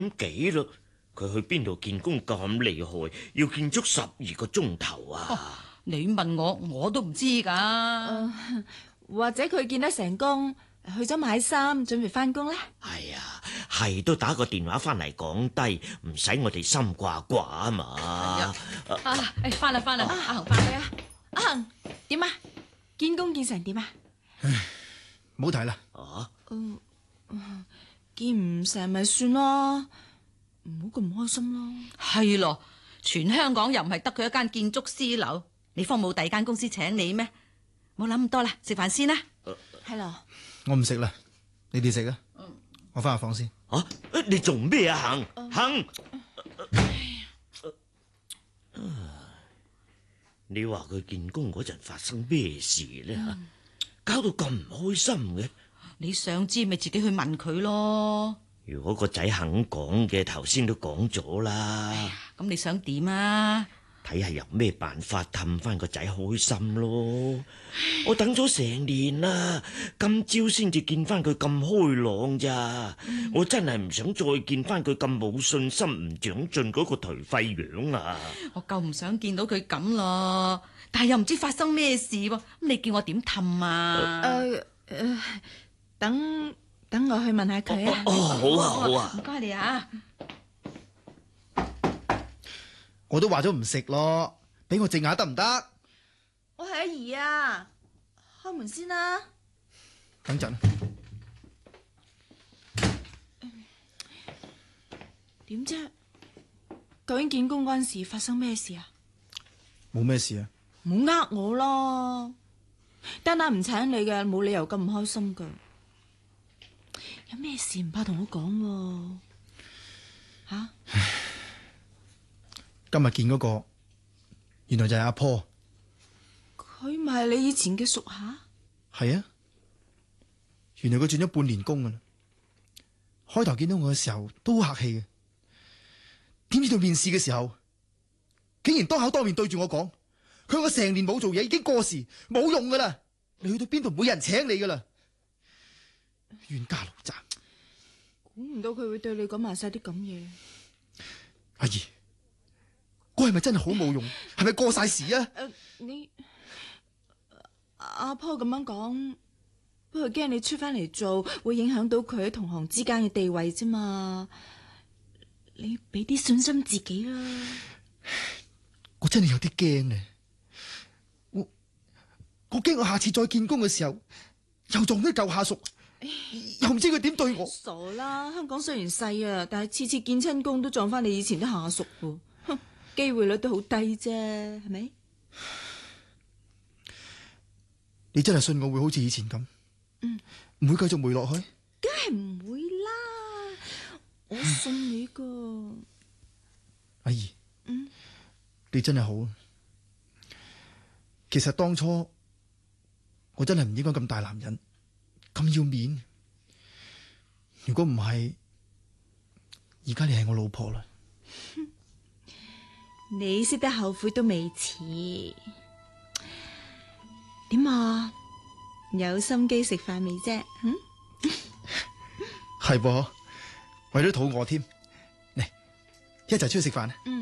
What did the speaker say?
幾啦？佢去邊度見工咁厲害，要見足12個鐘頭啊？ 你問我都唔知噶。 或者佢見得成功，去咗買衫，準備翻工咧。 係啊，係都打個電話翻嚟講低，唔使我哋心掛掛啊嘛。 翻啦，阿恒翻嚟啊！ 阿恒點啊？見工見成點啊？ 唔好睇啦。 見唔成咪算咯，唔好咁唔開心咯。 係咯，全香港又唔係得佢一間建築師樓，你方冇第二間公司請你咩？冇諗咁多啦，食飯先啦。 係咯， 我唔食啦，你哋食啊。我翻入房先。 你做咩啊？恒，你話佢見工嗰陣發生咩事呢？搞到咁唔開心嘅。 你想知咪自己去問佢咯。 如果個仔肯講嘅，頭先都講咗啦。 咁你想點啊？ 睇下有咩辦法氹翻個仔開心咯。我等咗成年啦，今朝先至見翻佢咁開朗咋。我真係唔想再見翻佢咁冇信心、唔長進嗰個頹廢樣啊！ 我夠唔想見到佢咁咯，但係又唔知發生咩事喎。咁你叫我點氹啊？ 等我去問下佢啊。 好啊。 唔該你啊。 我都話咗唔食咯，俾我靜下得唔得？ 我係阿姨啊，開門先啦。 等陣。 點啫？究竟見工嗰陣時發生咩事啊？ 冇咩事啊。 唔好呃我咯，單單唔請你嘅，冇理由咁唔開心噶。有咩事唔怕同我講吓？ 今日見嗰個，原來就係阿婆。 佢咪係你以前嘅屬下？ 係啊，原來佢轉咗半年工噶啦。開頭見到我嘅時候都好客氣嘅，點知到面試嘅時候，竟然當口當面對住我講，佢話我成年冇做嘢，已經過時，冇用噶啦。你去到邊度冇人請你噶啦，冤家路窄。 估唔到佢會對你講埋晒啲咁嘢。 阿姨，我係咪真係好冇用？係咪過晒時啊？ 你阿婆咁樣講，不過驚你出翻嚟做，會影響到佢喺同行之間嘅地位啫嘛。你俾啲信心自己啦。 我真係有啲驚咧，我驚我下次再見工嘅時候，又撞啲舊下屬，又唔知佢點對我。 傻啦，香港雖然細啊，但係次次見親工都撞翻你以前啲下屬喎，哼，機會率都好低啫，係咪？ 你真係信我會好似以前咁，唔會繼續霉落去？ 梗係唔會啦，我信你噶。 阿姨，你真係好。其實當初我真係唔應該咁大男人，咁要面。如果唔係，而家你係我老婆啦。 你識得後悔都未遲。點啊？有心機食飯未啫？ 係噃，為咗肚餓添。嚟，一齊出去食飯啊！